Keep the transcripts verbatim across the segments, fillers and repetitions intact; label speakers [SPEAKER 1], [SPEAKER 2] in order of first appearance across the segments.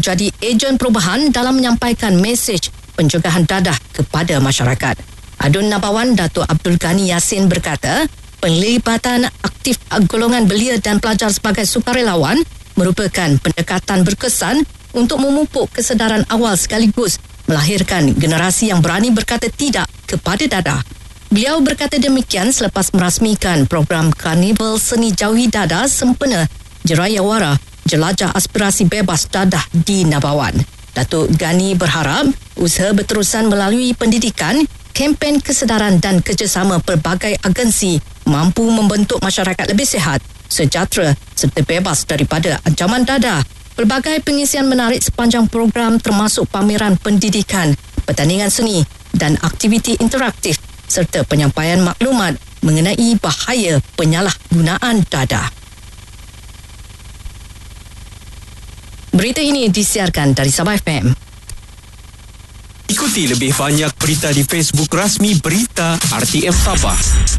[SPEAKER 1] jadi ejen perubahan dalam menyampaikan mesej pencegahan dadah kepada masyarakat. Adun Nabawan Datuk Abdul Ghani Yassin berkata, penglibatan aktif golongan belia dan pelajar sebagai sukarelawan merupakan pendekatan berkesan untuk memupuk kesedaran awal sekaligus melahirkan generasi yang berani berkata tidak kepada dadah. Beliau berkata demikian selepas merasmikan program Karnival Seni Jauhi Dadah Sempena Jerayawara Jelajah Aspirasi Bebas Dadah di Nabawan. Datuk Ghani berharap usaha berterusan melalui pendidikan, kempen kesedaran dan kerjasama pelbagai agensi mampu membentuk masyarakat lebih sihat, sejahtera serta bebas daripada ancaman dadah. Pelbagai pengisian menarik sepanjang program termasuk pameran pendidikan, pertandingan seni dan aktiviti interaktif serta penyampaian maklumat mengenai bahaya penyalahgunaan dadah. Berita ini disiarkan dari Sabah F M.
[SPEAKER 2] Ikuti lebih banyak berita di Facebook rasmi Berita R T M Sabah.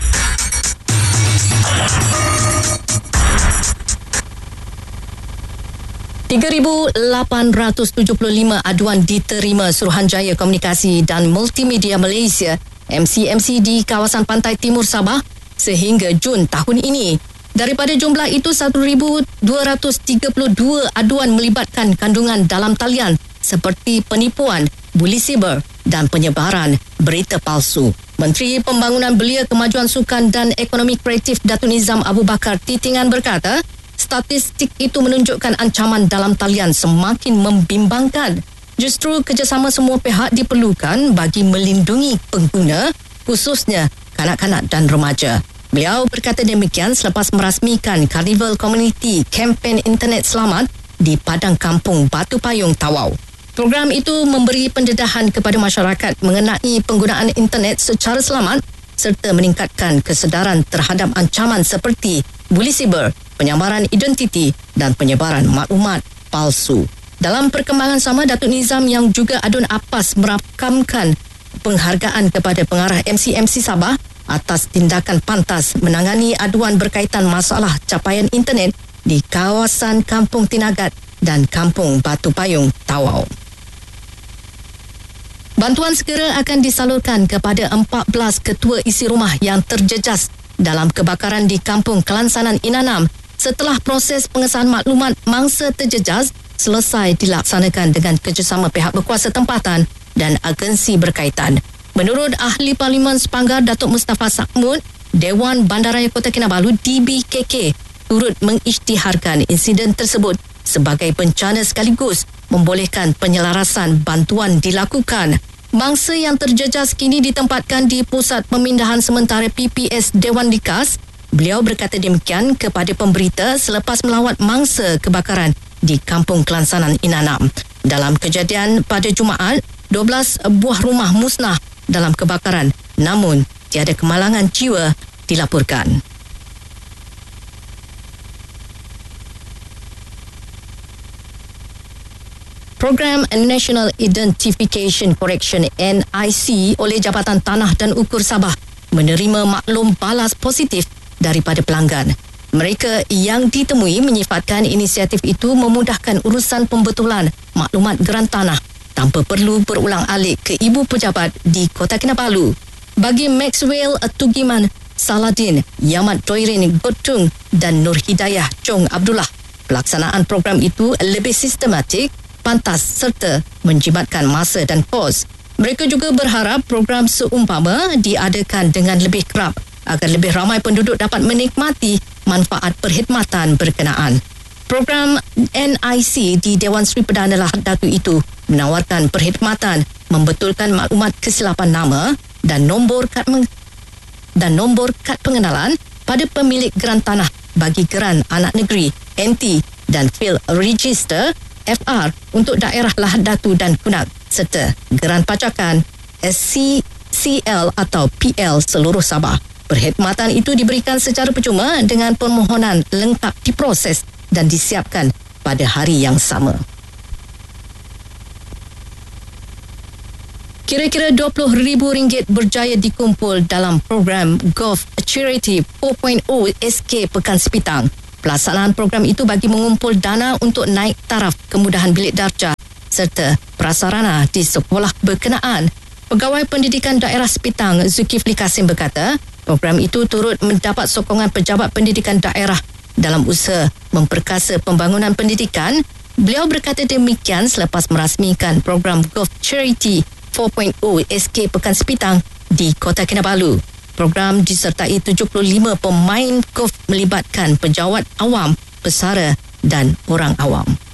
[SPEAKER 1] tiga ribu lapan ratus tujuh puluh lima aduan diterima Suruhanjaya Komunikasi dan Multimedia Malaysia M C M C di kawasan pantai timur Sabah sehingga Jun tahun ini. Daripada jumlah itu, satu ribu dua ratus tiga puluh dua aduan melibatkan kandungan dalam talian seperti penipuan, buli siber dan penyebaran berita palsu. Menteri Pembangunan Belia, Kemajuan Sukan dan Ekonomi Kreatif Datuk Nizam Abu Bakar Titingan berkata, statistik itu menunjukkan ancaman dalam talian semakin membimbangkan. Justru kerjasama semua pihak diperlukan bagi melindungi pengguna, khususnya kanak-kanak dan remaja. Beliau berkata demikian selepas merasmikan Karnival Komuniti Kempen Internet Selamat di Padang Kampung Batu Payung, Tawau. Program itu memberi pendedahan kepada masyarakat mengenai penggunaan internet secara selamat serta meningkatkan kesedaran terhadap ancaman seperti buli siber, penyamaran identiti dan penyebaran maklumat palsu. Dalam perkembangan sama, Datuk Nizam yang juga adun APAS merakamkan penghargaan kepada pengarah M C M C Sabah atas tindakan pantas menangani aduan berkaitan masalah capaian internet di kawasan Kampung Tinagat dan Kampung Batu Payung, Tawau. Bantuan segera akan disalurkan kepada empat belas ketua isi rumah yang terjejas dalam kebakaran di Kampung Kelansanan Inanam setelah proses pengesahan maklumat mangsa terjejas selesai dilaksanakan dengan kerjasama pihak berkuasa tempatan dan agensi berkaitan. Menurut Ahli Parlimen Sepanggar Datuk Mustafa Sakmud, Dewan Bandaraya Kota Kinabalu D B K K turut mengisytiharkan insiden tersebut sebagai bencana sekaligus membolehkan penyelarasan bantuan dilakukan. Mangsa yang terjejas kini ditempatkan di Pusat Pemindahan Sementara P P S Dewan Likas. Beliau berkata demikian kepada pemberita selepas melawat mangsa kebakaran di Kampung Kelansanan Inanam. Dalam kejadian pada Jumaat, dua belas buah rumah musnah dalam kebakaran, namun tiada kemalangan jiwa dilaporkan. Program National Identification Correction N I C oleh Jabatan Tanah dan Ukur Sabah menerima maklum balas positif daripada pelanggan. Mereka yang ditemui menyifatkan inisiatif itu memudahkan urusan pembetulan maklumat geran tanah tanpa perlu berulang-alik ke ibu pejabat di Kota Kinabalu. Bagi Maxwell Tugiman Saladin, Yamat Doirin Gotung dan Nur Hidayah Chong Abdullah, pelaksanaan program itu lebih sistematik, pantas serta menjimatkan masa dan kos. Mereka juga berharap program seumpama diadakan dengan lebih kerap agar lebih ramai penduduk dapat menikmati manfaat perkhidmatan berkenaan. Program N I C di Dewan Seri Perdana Lahad Datu itu menawarkan perkhidmatan membetulkan maklumat kesilapan nama dan nombor kad meng- dan nombor kad pengenalan pada pemilik geran tanah bagi geran anak negeri N T dan Field Register F R untuk daerah Lahad Datu dan Kunat serta geran pacakan S C C L atau P L seluruh Sabah. Perkhidmatan itu diberikan secara percuma dengan permohonan lengkap diproses dan disiapkan pada hari yang sama. Kira-kira dua puluh ribu ringgit berjaya dikumpul dalam program Golf Charity empat titik kosong S K Pekan Sepitang. Pelaksanaan program itu bagi mengumpul dana untuk naik taraf kemudahan bilik darjah serta prasarana di sekolah berkenaan. Pegawai Pendidikan Daerah Sepitang Zulkifli Kasim berkata, program itu turut mendapat sokongan pejabat pendidikan daerah dalam usaha memperkasa pembangunan pendidikan. Beliau berkata demikian selepas merasmikan program Golf Charity empat titik kosong S K Pekan Sepitang di Kota Kinabalu. Program disertai tujuh puluh lima pemain golf melibatkan pejabat awam, pesara dan orang awam.